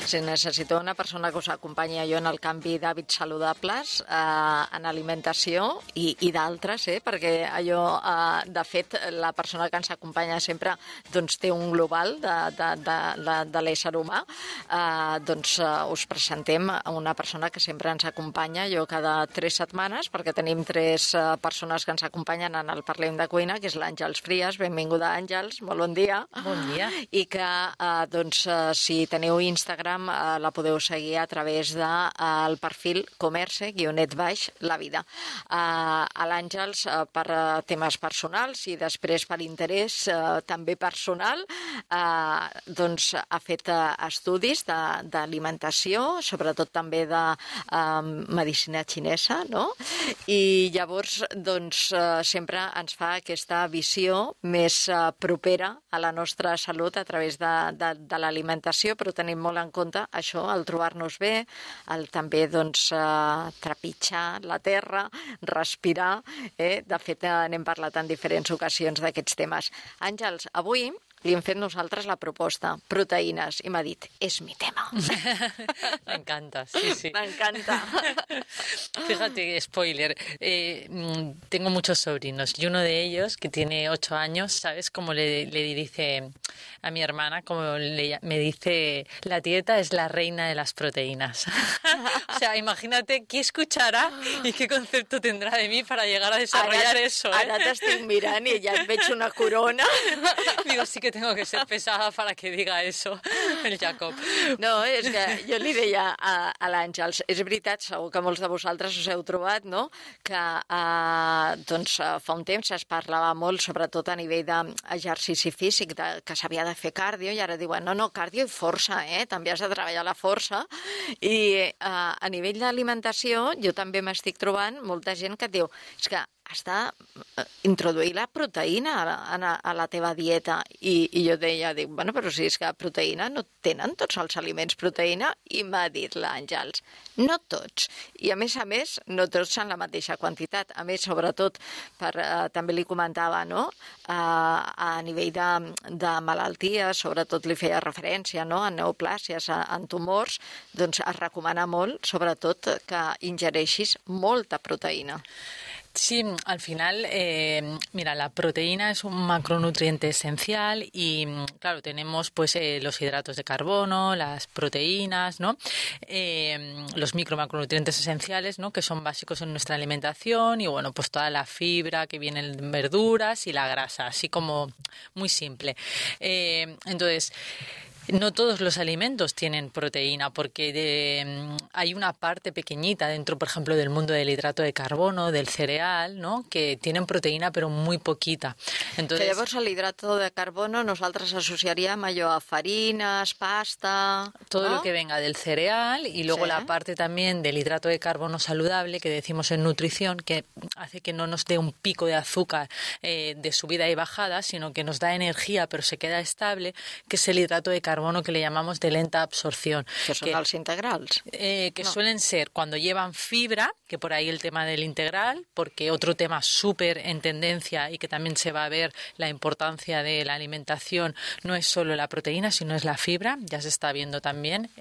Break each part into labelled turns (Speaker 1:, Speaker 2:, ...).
Speaker 1: Si necessiteu una persona que us acompanyi jo en el canvi d'hàbits saludables, en alimentació i d'altres, perquè allò, de fet, la persona que ens acompanya sempre doncs, té un global de l'ésser humà, us presentem una persona que sempre ens acompanya, jo cada 3 setmanes, perquè tenim 3 persones que ens acompanyen en el Parlem de Cuina, que és l'Àngels Fries. Benvinguda, Àngels, molt bon dia.
Speaker 2: Bon dia.
Speaker 1: I que, si teniu Instagram, la podeu seguir a través del perfil comerce_la vida. A l'Àngels, per temes personals i després per interès també personal, ha fet estudis d'alimentació, sobretot també de medicina xinesa, no? I llavors, sempre ens fa aquesta visió més propera a la nostra salut a través de l'alimentació, però tenim molt en compte això, el trobar-nos bé, el també trepitjar la terra, respirar. De fet, n'hem parlat en diferents ocasions d'aquests temes. Àngels, avui li hem fet nosaltres la proposta, proteïnes, i m'ha dit, és mi tema.
Speaker 2: Me encanta, sí.
Speaker 1: Me encanta.
Speaker 2: Fíjate, spoiler, tengo muchos sobrinos y uno de ellos, que tiene 8 años, ¿sabes cómo le dice a mi hermana? Como me dice, la dieta es la reina de las proteínas. O sea, imagínate qué escuchará y qué concepto tendrá de mí para llegar a desarrollar eso.
Speaker 1: Ara t'estic mirant i ja et veig una corona.
Speaker 2: Digo, sí que tengo que ser pesada para que diga eso, el Jacob.
Speaker 1: No, és que jo li deia a l'Àngels, és veritat, segur que molts de vosaltres us heu trobat, no?, que fa un temps es parlava molt, sobretot a nivell d'exercici físic, que s'havia de fer cardio, i ara diuen, no, cardio i força, també has de treballar la força. I a nivell d'alimentació jo també m'estic trobant molta gent que et diu, és que has d'introduir la proteïna a la teva dieta. I jo dic, bueno, però si és que proteïna no tenen tots els aliments proteïna, i m'ha dit l'Àngels, no tots. I a més, no tots en la mateixa quantitat. A més, sobretot, també li comentava, no?, a nivell de malalties, sobretot li feia referència, no?, a neoplàsies, en tumors, doncs es recomana molt, sobretot, que ingereixis molta proteïna.
Speaker 2: Sí, al final, mira, la proteína es un macronutriente esencial y, claro, tenemos pues los hidratos de carbono, las proteínas, ¿no? Los macronutrientes esenciales, ¿no?, que son básicos en nuestra alimentación, y, bueno, pues toda la fibra que viene en verduras y la grasa, así como muy simple. Entonces, no todos los alimentos tienen proteína, porque hay una parte pequeñita dentro, por ejemplo, del mundo del hidrato de carbono, del cereal, ¿no?, que tienen proteïna però muy poquita. Entonces,
Speaker 1: que llavors l'hidrato de carbono nosaltres associaríem allò a farines, pasta...
Speaker 2: Todo,
Speaker 1: ¿no?,
Speaker 2: lo que venga del cereal, y luego la parte también del hidrato de carbono saludable, que decimos en nutrición, que hace que no nos dé un pico de azúcar de subida y bajada, sino que nos da energía pero se queda estable, que es el hidrato de carbono que le llamamos de lenta absorción.
Speaker 1: Que son els integrals.
Speaker 2: Suelen ser cuando llevan fibra, que por ahí el tema del integral, porque otro tema súper en tendencia y que también se va a ver la importancia de la alimentación, no es solo la proteína, sino es la fibra, ya se está viendo también.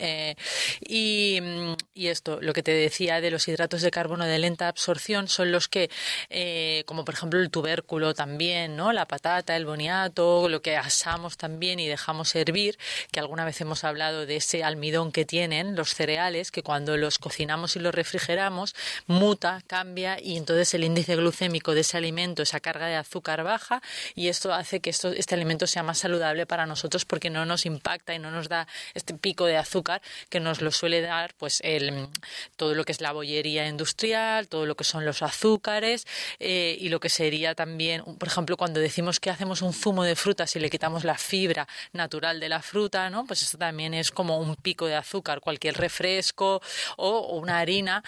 Speaker 2: Y esto, lo que te decía de los hidratos de carbono de lenta absorción, son los que, como por ejemplo el tubérculo también, ¿no?, la patata, el boniato, lo que asamos también y dejamos hervir, que alguna vez hemos hablado de ese almidón que tienen los cereales, que cuando los cocinamos y los refrigeramos, muta, cambia, y entonces el índice glucémico de ese alimento, esa carga de azúcar baja, y esto hace que este alimento sea más saludable para nosotros, porque no nos impacta y no nos da este pico de azúcar que nos lo suele dar pues todo lo que es la bollería industrial, todo lo que son los azúcares, y lo que sería también, por ejemplo, cuando decimos que hacemos un zumo de frutas y le quitamos la fibra natural de la fruta, ¿no?, pues esto también es como un pico de azúcar. Cualquier refresco o una harina,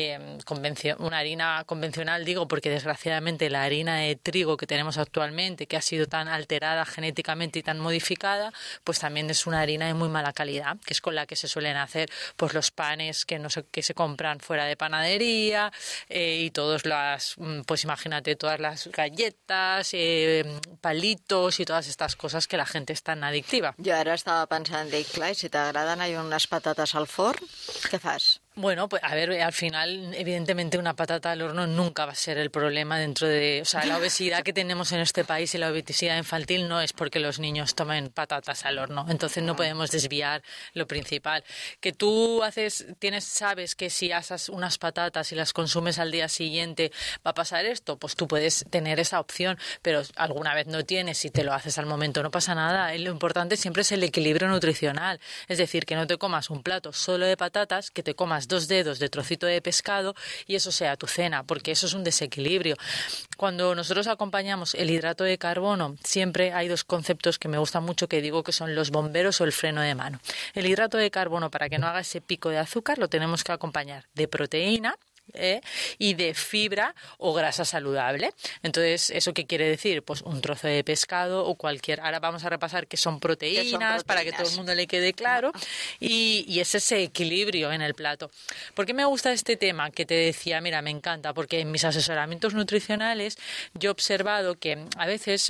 Speaker 2: una harina convencional, digo, porque desgraciadamente la harina de trigo que tenemos actualmente, que ha sido tan alterada genéticamente y tan modificada, pues también es una harina de muy mala calidad, que es con la que se suelen hacer pues los panes que se compran fuera de panadería, y pues imagínate, todas las galletas, palitos y todas estas cosas que la gente es tan adictiva.
Speaker 1: Jo ara estava estava pensant, dic, clar, si t'agraden unes patates al forn, què fas?
Speaker 2: Bueno, pues a ver, al final, evidentemente una patata al horno nunca va a ser el problema dentro de... O sea, la obesidad que tenemos en este país y la obesidad infantil no es porque los niños tomen patatas al horno. Entonces no podemos desviar lo principal. Que tú sabes que si asas unas patatas y las consumes al día siguiente va a pasar esto, pues tú puedes tener esa opción, pero alguna vez no tienes y te lo haces al momento, no pasa nada. Lo importante siempre es el equilibrio nutricional. Es decir, que no te comas un plato solo de patatas, que te comas 2 dedos de trocito de pescado y eso sea tu cena, porque eso es un desequilibrio. Cuando nosotros acompañamos el hidrato de carbono, siempre hay 2 conceptos que me gustan mucho, que digo que son los bomberos o el freno de mano. El hidrato de carbono, para que no haga ese pico de azúcar, lo tenemos que acompañar de proteína, y de fibra o grasa saludable. Entonces, ¿eso qué quiere decir? Pues un trozo de pescado o cualquier... Ahora vamos a repasar qué son proteínas, para que todo el mundo le quede claro, y es ese equilibrio en el plato. ¿Por qué me gusta este tema? Que te decía, mira, me encanta, porque en mis asesoramientos nutricionales yo he observado que a veces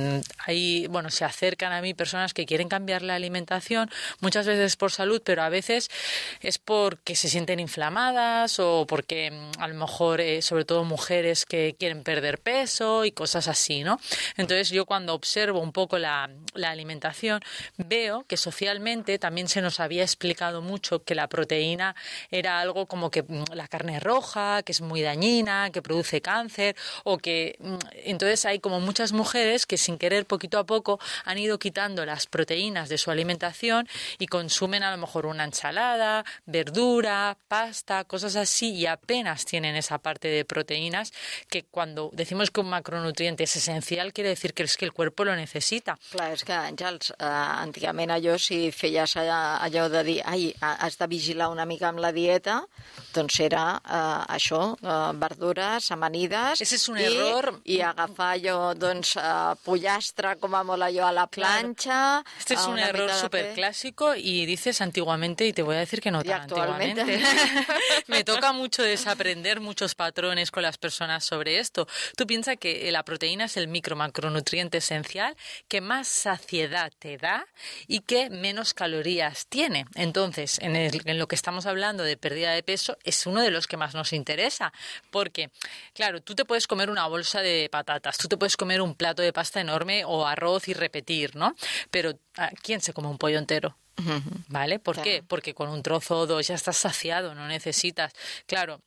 Speaker 2: se acercan a mí personas que quieren cambiar la alimentación, muchas veces por salud, pero a veces es porque se sienten inflamadas o porque a lo mejor, sobre todo mujeres que quieren perder peso y cosas así, ¿no? Entonces yo cuando observo un poco la alimentación veo que socialmente también se nos había explicado mucho que la proteína era algo como que la carne roja, que es muy dañina, que produce cáncer, o que entonces hay como muchas mujeres que sin querer poquito a poco han ido quitando las proteínas de su alimentación y consumen a lo mejor una ensalada, verdura, pasta, cosas así, y apenas tienen esa parte de proteínas, que cuando decimos que un macronutriente es esencial quiere decir que es que el cuerpo lo necesita.
Speaker 1: Clar, és que, Àngels, antigament si feies allò de dir has de vigilar una mica amb la dieta, doncs era verdures amanides.
Speaker 2: Ese es un error.
Speaker 1: I agafar allò, pollastre com a molt allò a la planxa.
Speaker 2: Este es un error súper clásico y dices antiguamente, y te voy a decir que no tan antiguamente. Me toca mucho desaprender muchos patrones con las personas sobre esto. Tú piensas que la proteína es el macronutriente esencial que más saciedad te da y que menos calorías tiene. Entonces, en lo que estamos hablando de pérdida de peso, es uno de los que más nos interesa. Porque, claro, tú te puedes comer una bolsa de patatas, tú te puedes comer un plato de pasta enorme o arroz y repetir, ¿no? Pero, ¿quién se come un pollo entero? ¿Vale? ¿Por qué? Porque con un trozo o 2 ya estás saciado, no necesitas. Claro,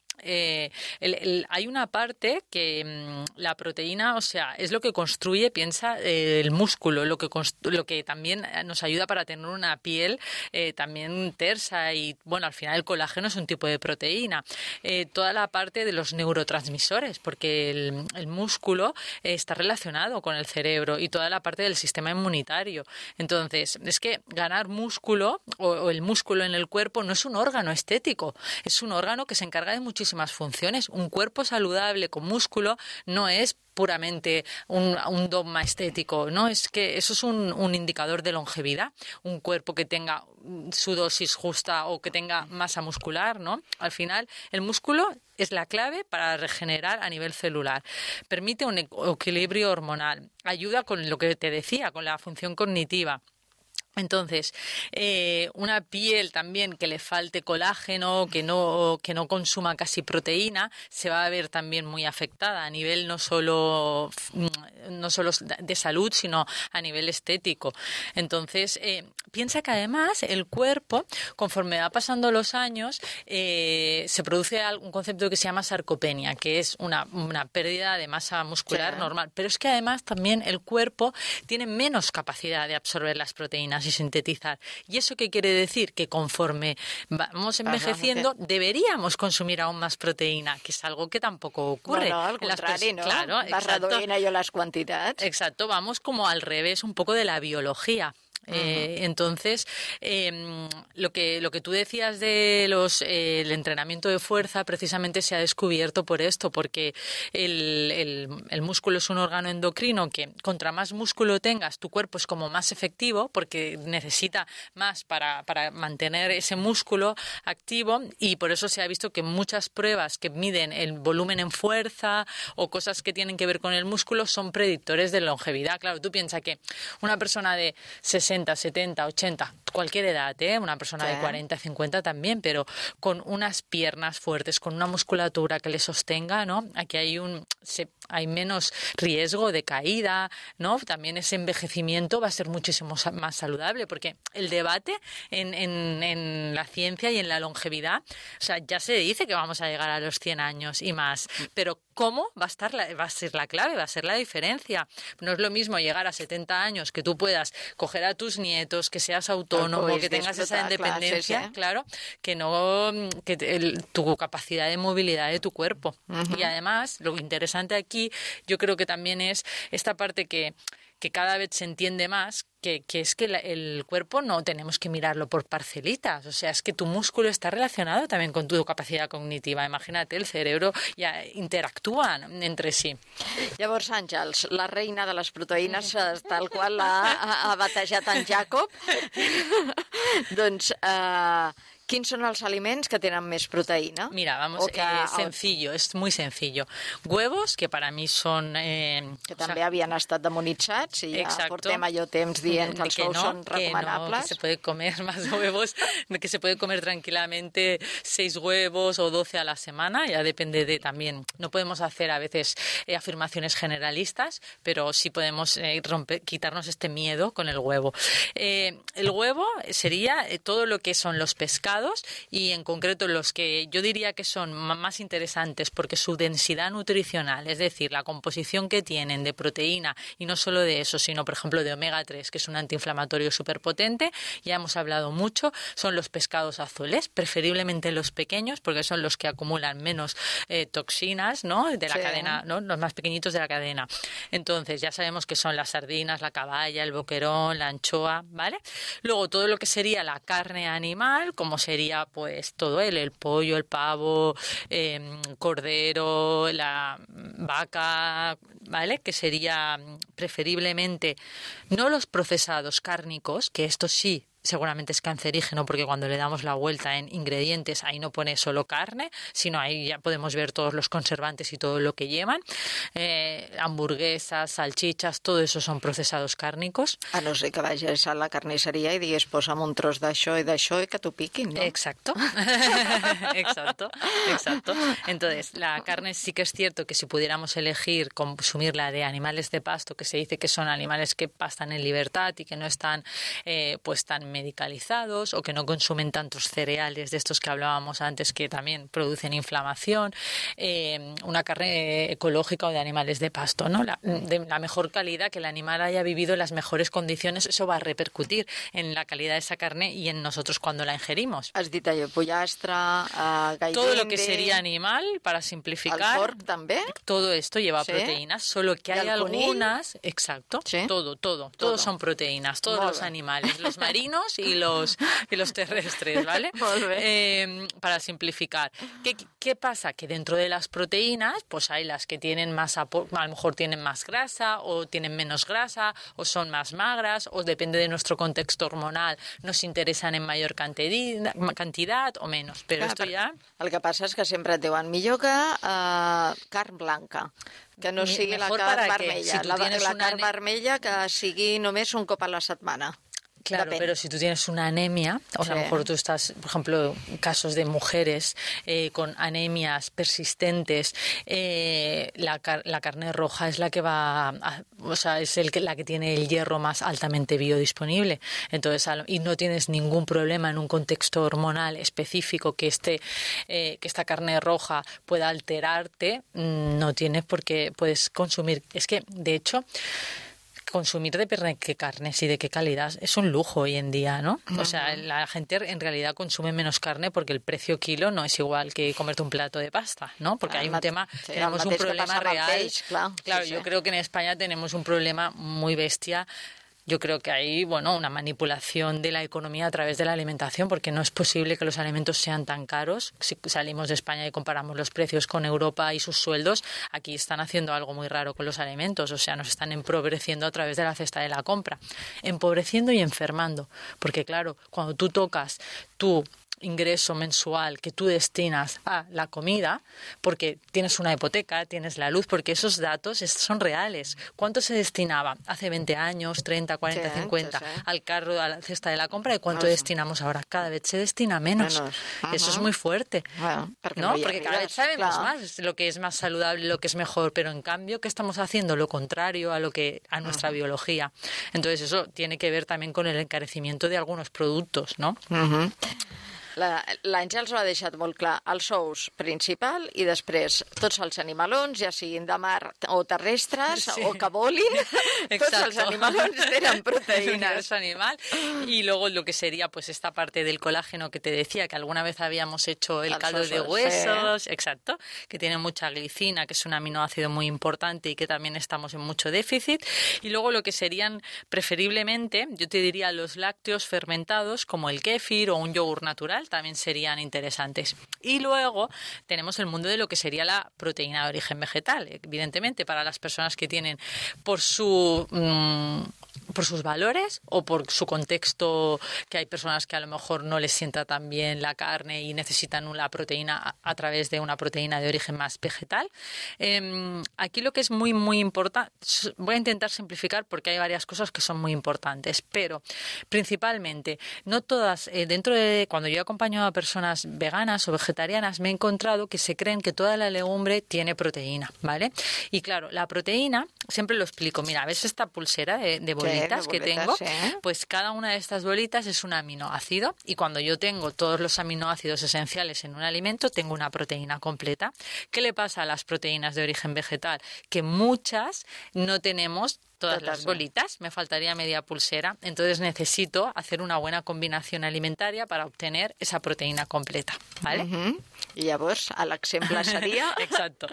Speaker 2: hay una parte que la proteína, o sea, es lo que construye, piensa, el músculo, lo que también nos ayuda para tener una piel también tersa y, bueno, al final el colágeno es un tipo de proteína. Toda la parte de los neurotransmisores, porque el músculo está relacionado con el cerebro, y toda la parte del sistema inmunitario. Entonces, es que ganar músculo o el músculo en el cuerpo no es un órgano estético, es un órgano que se encarga de muchísimas funciones. Un cuerpo saludable con músculo no es puramente un dogma estético, ¿no? Es que eso es un indicador de longevidad. Un cuerpo que tenga su dosis justa o que tenga masa muscular, ¿no? Al final, el músculo es la clave para regenerar a nivel celular. Permite un equilibrio hormonal. Ayuda con lo que te decía, con la función cognitiva. Entonces, una piel también que le falte colágeno, que no consuma casi proteína, se va a ver también muy afectada a nivel no solo de salud, sino a nivel estético. Entonces, piensa que además el cuerpo, conforme va pasando los años, se produce un concepto que se llama sarcopenia, que es una pérdida de masa muscular normal. Pero es que además también el cuerpo tiene menos capacidad de absorber las proteínas y sintetizar. ¿Y eso qué quiere decir? Que conforme vamos envejeciendo deberíamos consumir aún más proteína, que es algo que tampoco ocurre.
Speaker 1: Bueno, al contrari, no?
Speaker 2: Claro,
Speaker 1: vas reduint allò les quantitats.
Speaker 2: Exacto, vamos como al revés un poco de la biología. Entonces, lo que tú decías de el entrenamiento de fuerza precisamente se ha descubierto por esto, porque el músculo es un órgano endocrino que contra más músculo tengas, tu cuerpo es como más efectivo porque necesita más para mantener ese músculo activo, y por eso se ha visto que muchas pruebas que miden el volumen en fuerza o cosas que tienen que ver con el músculo son predictores de longevidad. Claro, tú piensas que una persona de 60 60, 70, 80, cualquier edad, una persona de 40, 50 también, pero con unas piernas fuertes, con una musculatura que le sostenga, ¿no? Aquí hay menos riesgo de caída, ¿no? También ese envejecimiento va a ser muchísimo más saludable, porque el debate en la ciencia y en la longevidad, o sea, ya se dice que vamos a llegar a los 100 años y más, pero ¿cómo va a ser la clave, va a ser la diferencia? No es lo mismo llegar a 70 años, que tú puedas coger a tus nietos, que seas autónomo, que tengas esa independencia, claro, que no tu capacidad de movilidad de tu cuerpo. Y además, lo interesante aquí, yo creo que también es esta parte que cada vez se entiende más, que es que el cuerpo no tenemos que mirarlo por parcelitas, o sea, es que tu músculo está relacionado también con tu capacidad cognitiva. Imagínate, el cerebro ya interactúan entre sí.
Speaker 1: Llavors, Àngels, la reina de les proteïnes, tal qual l'ha batejat en Jacob, doncs... ¿Quins son los alimentos que tienen más proteína?
Speaker 2: Mira, vamos, sencillo, es muy sencillo. Huevos, que para mí son...
Speaker 1: que també havien estat demonitzats i ja portem allò temps dient que els ous són recomanables.
Speaker 2: Que se puede comer más huevos, que se puede comer tranquilamente 6 huevos o 12 a la semana, ya depende de también. No podemos hacer a veces afirmaciones generalistas, pero sí podemos quitarnos este miedo con el huevo. El huevo sería todo lo que son los pescados, y en concreto los que yo diría que son más interesantes porque su densidad nutricional, es decir, la composición que tienen de proteína, y no solo de eso, sino por ejemplo de omega 3, que es un antiinflamatorio súper potente, ya hemos hablado mucho, son los pescados azules, preferiblemente los pequeños, porque son los que acumulan menos toxinas, ¿no? De la cadena, ¿no? Los más pequeñitos de la cadena. Entonces ya sabemos que son las sardinas, la caballa, el boquerón, la anchoa, ¿vale? Luego todo lo que sería la carne animal, como sería pues todo el pollo, el pavo, cordero, la vaca, ¿vale? Que sería preferiblemente no los procesados cárnicos, que esto sí seguramente es cancerígeno porque cuando le damos la vuelta en ingredientes ahí no pone solo carne, sino ahí ya podemos ver todos los conservantes y todo lo que llevan, hamburguesas, salchichas, todo eso son procesados cárnicos.
Speaker 1: A no ser que vagis a la carnisseria y digues posa'm un tros d'això i que t'ho piquin, ¿no?
Speaker 2: Exacto. Exacto. Entonces, la carne sí que es cierto que si pudiéramos elegir consumirla de animales de pasto, que se dice que son animales que pastan en libertad y que no están pues tan medicalizados o que no consumen tantos cereales de estos que hablábamos antes que también producen inflamación, una carne ecológica o de animales de pasto, ¿no? De la mejor calidad, que el animal haya vivido en las mejores condiciones, eso va a repercutir en la calidad de esa carne y en nosotros cuando la ingerimos.
Speaker 1: Has dit allò, pollastre, gall
Speaker 2: todo lo que sería animal, para simplificar.
Speaker 1: El porc també?
Speaker 2: Todo esto lleva proteínas, solo que hay algunas, exacto,
Speaker 1: ¿Sí?
Speaker 2: todos son proteínas, todos los animales, los marinos y los terrestres, ¿vale? Para simplificar. ¿Qué pasa? Que dentro de las proteínas, pues hay las que tienen más, a lo mejor tienen más grasa o tienen menos grasa o son más magras o depende de nuestro contexto hormonal, nos interesan en mayor cantidad o menos, però esto ja...
Speaker 1: El que passa és que sempre et diuen millor que carn blanca, que no sigui la carn vermella. Si la carn vermella que sigui només un cop a la setmana.
Speaker 2: Claro,
Speaker 1: Depende.
Speaker 2: Pero si tú tienes una anemia, o sea, a lo mejor tú estás, por ejemplo, casos de mujeres con anemias persistentes, la carne roja es la que o sea, es la que tiene el hierro más altamente biodisponible. Entonces, y no tienes ningún problema en un contexto hormonal específico que esta carne roja pueda alterarte, no tienes por qué puedes consumir. Es que, de hecho, consumir de qué carnes y de qué calidad es un lujo hoy en día, ¿no? O sea, la gente en realidad consume menos carne porque el precio kilo no es igual que comerte un plato de pasta, ¿no? Porque hay un tema, tenemos un problema real. Claro, yo creo que en España tenemos un problema muy bestia. Yo creo que hay, una manipulación de la economía a través de la alimentación, porque no es posible que los alimentos sean tan caros. Si salimos de España y comparamos los precios con Europa y sus sueldos, aquí están haciendo algo muy raro con los alimentos. O sea, nos están empobreciendo a través de la cesta de la compra. Empobreciendo y enfermando. Porque, claro, cuando tú tocas tu ingreso mensual que tú destinas a la comida, porque tienes una hipoteca, tienes la luz, porque esos datos son reales. ¿Cuánto se destinaba hace 20 años, 30, 40, 50 al carro, a la cesta de la compra? ¿Y cuánto destinamos ahora? Cada vez se destina menos. Eso es muy fuerte, ¿no? Porque cada vez sabemos más lo que es más saludable, lo que es mejor, pero en cambio, ¿qué estamos haciendo? Lo contrario a nuestra biología. Entonces eso tiene que ver también con el encarecimiento de algunos productos, ¿no?
Speaker 1: L'Àngels ho ha deixat molt clar. Els ous principal i després tots els animalons, ja siguin de mar o terrestres o que volin, tots els animalons tenen proteínas.
Speaker 2: Animal. Y luego lo que sería pues esta parte del colágeno que te decía, que alguna vez habíamos hecho el caldo de huesos, exacto, que tiene mucha glicina, que es un aminoácido muy importante y que también estamos en mucho déficit. Y luego lo que serían preferiblemente, yo te diría los lácteos fermentados como el kéfir o un yogur natural, también serían interesantes. Y luego tenemos el mundo de lo que sería la proteína de origen vegetal. Evidentemente, para las personas que tienen por sus valores o por su contexto, que hay personas que a lo mejor no les sienta tan bien la carne y necesitan una proteína a través de una proteína de origen más vegetal. Aquí lo que es muy, muy importante, voy a intentar simplificar porque hay varias cosas que son muy importantes, pero principalmente, no todas, dentro de cuando yo acompaño a personas veganas o vegetarianas, me he encontrado que se creen que toda la legumbre tiene proteína, ¿vale? Y claro, la proteína, siempre lo explico, mira, ¿ves esta pulsera de bolitas que tengo? Sí. Pues cada una de estas bolitas es un aminoácido y cuando yo tengo todos los aminoácidos esenciales en un alimento, tengo una proteína completa. ¿Qué le pasa a las proteínas de origen vegetal? Que muchas no tenemos todas las bolitas, me faltaría media pulsera, entonces necesito hacer una buena combinación alimentaria para obtener esa proteína completa, ¿vale?
Speaker 1: Y llavors, l'exemple sería...
Speaker 2: Exacto.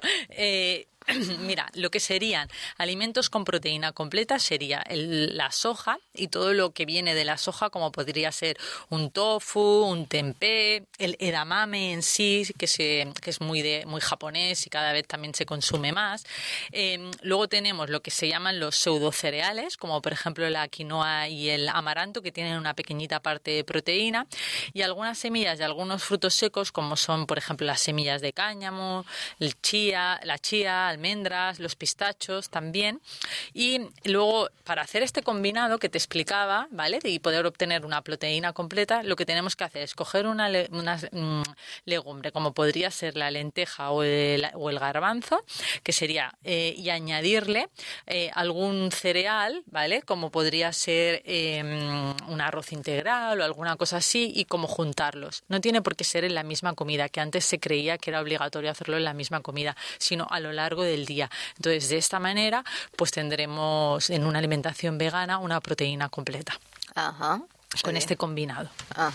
Speaker 2: Mira, lo que serían alimentos con proteína completa sería la soja y todo lo que viene de la soja, como podría ser un tofu, un tempeh, el edamame en sí, que es muy japonés y cada vez también se consume más. Luego tenemos lo que se llaman los pseudocereales, como por ejemplo la quinoa y el amaranto, que tienen una pequeñita parte de proteína, y algunas semillas de algunos frutos secos, como son por ejemplo las semillas de cáñamo, la chía, almendras, los pistachos también. Y luego, para hacer este combinado que te explicaba, ¿vale? Y poder obtener una proteína completa, lo que tenemos que hacer es coger una legumbre, como podría ser la lenteja o el garbanzo, que sería, y añadirle algún cereal, ¿vale? Como podría ser un arroz integral o alguna cosa así, y como juntarlos. No tiene por qué ser en la misma comida, que antes se creía que era obligatorio hacerlo en la misma comida, sino a lo largo del día. Entonces, de esta manera, pues tendremos en una alimentación vegana una proteína completa. Con este combinado.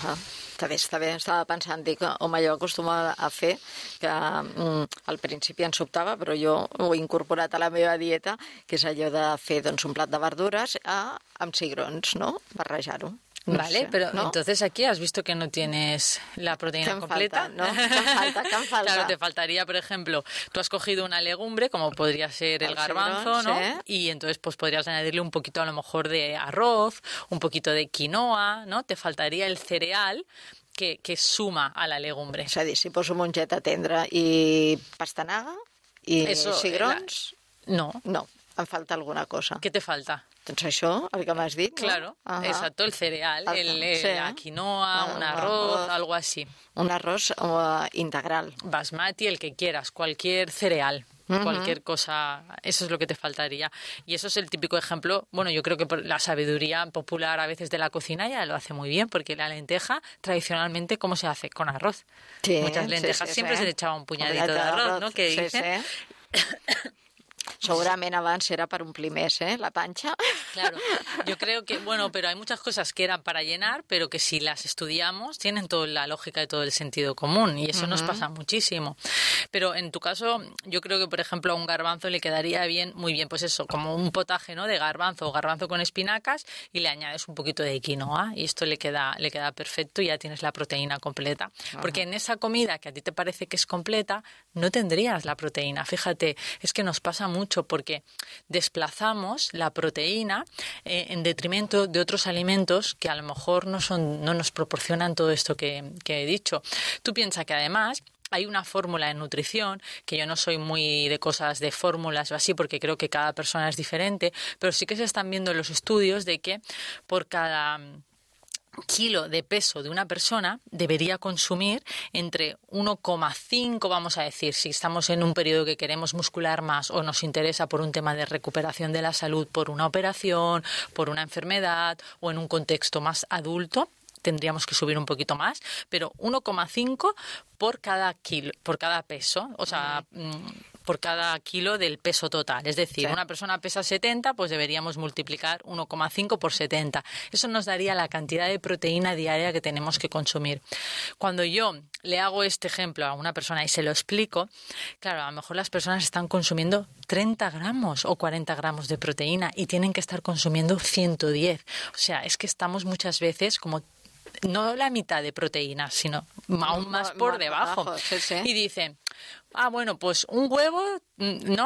Speaker 1: Està bé. Estava pensant, dic, home, jo acostumo a fer, que al principi em sobtava, però jo ho he incorporat a la meva dieta, que és allò de fer doncs, un plat de verdures amb cigrons, no? Barrejar-ho.
Speaker 2: Vale, sé, pero ¿no? Entonces aquí has visto que no tienes la proteína completa.
Speaker 1: Falta, ¿no? ¿Qué falta?
Speaker 2: Claro, te faltaría, por ejemplo, tú has cogido una legumbre, como podría ser el garbanzo, cigrón, ¿no? Sí. Y entonces pues podrías añadirle un poquito a lo mejor de arroz, un poquito de quinoa, ¿no? Te faltaría el cereal que suma a la legumbre.
Speaker 1: És a dir, si poso mongeta tendra i pastanaga i cigrons...
Speaker 2: No,
Speaker 1: em falta alguna cosa.
Speaker 2: ¿Qué te falta?
Speaker 1: Doncs això, el que m'has dit, ¿no?
Speaker 2: Claro, exacto, el cereal, la quinoa, un arroz, algo así.
Speaker 1: Un arroz integral.
Speaker 2: Basmati, el que quieras, cualquier cereal. Cualquier cosa, eso es lo que te faltaría. Y eso es el típico ejemplo, bueno, yo creo que la sabiduría popular a veces de la cocina ya lo hace muy bien, porque la lenteja, tradicionalmente, ¿cómo se hace? Con arroz.
Speaker 1: Sí,
Speaker 2: muchas lentejas siempre se le echaba un puñadito de arroz, ¿no? Que dicen...
Speaker 1: Segurament abans era per omplir més, la panxa.
Speaker 2: Claro, yo creo que, bueno, pero hay muchas cosas que eran para llenar, pero que si las estudiamos tienen toda la lógica y todo el sentido común, y eso nos pasa muchísimo. Pero en tu caso, yo creo que, por ejemplo, a un garbanzo le quedaría muy bien, pues eso, como un potaje, ¿no? De garbanzo o garbanzo con espinacas, y le añades un poquito de quinoa, y esto le queda perfecto, y ya tienes la proteína completa. Porque en esa comida que a ti te parece que es completa, no tendrías la proteína. Fíjate, es que nos pasa mucho porque desplazamos la proteína en detrimento de otros alimentos que a lo mejor no nos proporcionan todo esto que he dicho. Tú piensas que además hay una fórmula en nutrición, que yo no soy muy de cosas de fórmulas o así, porque creo que cada persona es diferente, pero sí que se están viendo los estudios de que por cada kilo de peso de una persona debería consumir entre 1,5, vamos a decir, si estamos en un periodo que queremos muscular más o nos interesa por un tema de recuperación de la salud, por una operación, por una enfermedad o en un contexto más adulto, tendríamos que subir un poquito más, pero 1,5 por cada kilo, por cada peso, o sea, por cada kilo del peso total. Es decir, una persona pesa 70, pues deberíamos multiplicar 1,5 por 70. Eso nos daría la cantidad de proteína diaria que tenemos que consumir. Cuando yo le hago este ejemplo a una persona y se lo explico, claro, a lo mejor las personas están consumiendo 30 gramos o 40 gramos de proteína y tienen que estar consumiendo 110. O sea, es que estamos muchas veces como no la mitad de proteína, sino aún más por debajo.
Speaker 1: Sí.
Speaker 2: Y dicen, bueno, pues un huevo, ¿no?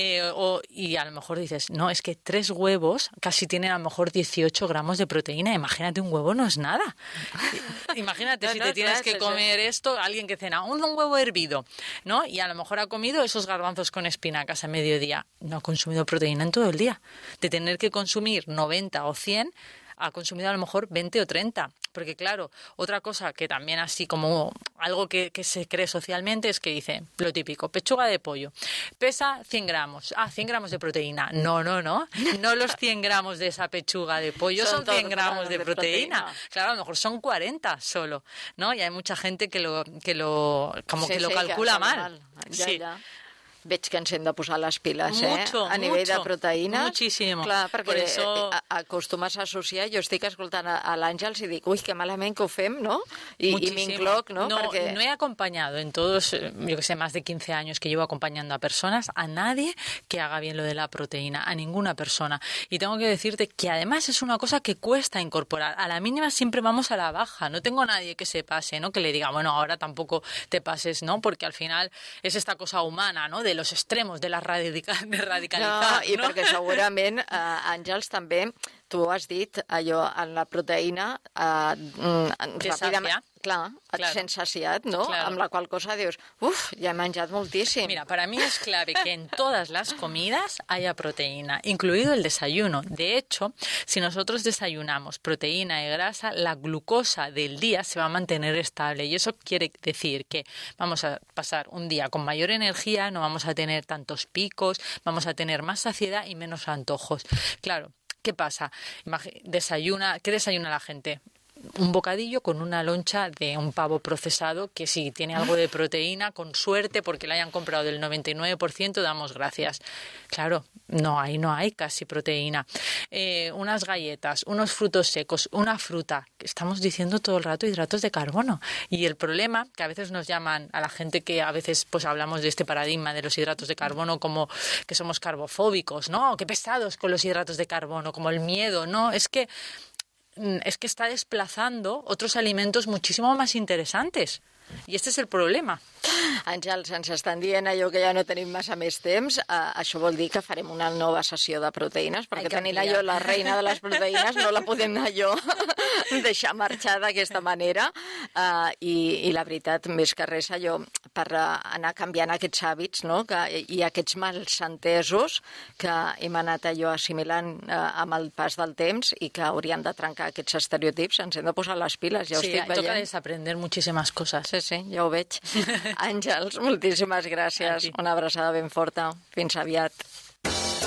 Speaker 2: Y a lo mejor dices, no, es que 3 huevos casi tienen a lo mejor 18 gramos de proteína. Imagínate, un huevo no es nada. Imagínate si te tienes que comer esto, alguien que cena un huevo hervido, ¿no? Y a lo mejor ha comido esos garbanzos con espinacas a mediodía. No ha consumido proteína en todo el día. De tener que consumir 90 o 100, ha consumido a lo mejor 20 o 30. Porque claro, otra cosa que también así como algo que se cree socialmente es que dice, lo típico, pechuga de pollo, pesa 100 gramos. 100 gramos de proteína. No los 100 gramos de esa pechuga de pollo son 100 gramos de proteína. Claro, a lo mejor son 40 solo, ¿no? Y hay mucha gente que lo calcula mal.
Speaker 1: Ja. Veig que ens hem de posar les piles, a nivell de proteïnes.
Speaker 2: Muchísimo.
Speaker 1: Clar, perquè
Speaker 2: eso
Speaker 1: acostumes a associar, jo estic escoltant a l'Àngels i dic, ui, que malament que ho fem, ¿no? I m'incloc, ¿no? Porque
Speaker 2: no he acompañado en todos, yo que sé, más de 15 años que llevo acompañando a personas, a nadie que haga bien lo de la proteína, a ninguna persona. Y tengo que decirte que además es una cosa que cuesta incorporar. A la mínima siempre vamos a la baja. No tengo nadie que se pase, ¿no? Que le diga, bueno, ahora tampoco te pases, ¿no? Porque al final es esta cosa humana, ¿no? De los extremos de la radicalitzar.
Speaker 1: No, i perquè segurament, Àngels, també, tu has dit allò en la proteïna ràpidament. Clar, et sents saciat, ¿no?
Speaker 2: Claro.
Speaker 1: Amb la qual cosa dius, ya he menjat moltíssim.
Speaker 2: Mira, para mí es clave que en todas las comidas haya proteína, incluido el desayuno. De hecho, si nosotros desayunamos proteína y grasa, la glucosa del día se va a mantener estable. Y eso quiere decir que vamos a pasar un día con mayor energía, no vamos a tener tantos picos, vamos a tener más saciedad y menos antojos. Claro, ¿qué pasa? ¿Qué desayuna la gente? Un bocadillo con una loncha de un pavo procesado que si tiene algo de proteína, con suerte, porque la hayan comprado del 99%, damos gracias. Claro, ahí no hay casi proteína. Unas galletas, unos frutos secos, una fruta. Estamos diciendo todo el rato hidratos de carbono. Y el problema, que a veces nos llaman a la gente que a veces pues hablamos de este paradigma de los hidratos de carbono como que somos carbofóbicos, ¿no? Qué pesados con los hidratos de carbono, como el miedo, ¿no? Es que está desplazando otros alimentos muchísimo más interesantes. I este és el problema.
Speaker 1: Àngels, ens estan dient allò que ja no tenim massa més temps. Això vol dir que farem una nova sessió de proteïnes, perquè tenint allò la reina de les proteïnes no la podem allò deixar marxar d'aquesta manera. I la veritat, més que res, allò per anar canviant aquests hàbits, no? I aquests malsentesos que hem anat allò assimilant amb el pas del temps i que haurien de trencar aquests estereotips. Ens hem de posar les piles, ja ho estic veient.
Speaker 2: Sí, toca desaprender muchísimas cosas.
Speaker 1: Sí, ja ho veig. Àngels, moltíssimes gràcies. Una abraçada ben forta. Fins aviat.